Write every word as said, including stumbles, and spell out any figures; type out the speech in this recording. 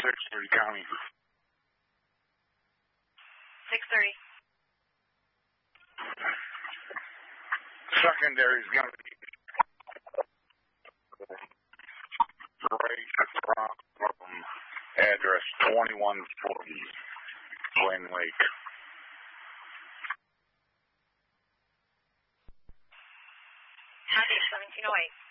six thirty County. six thirty. Secondary is going to be right from address twenty-one forty Glen Lake. County seventeen oh eight.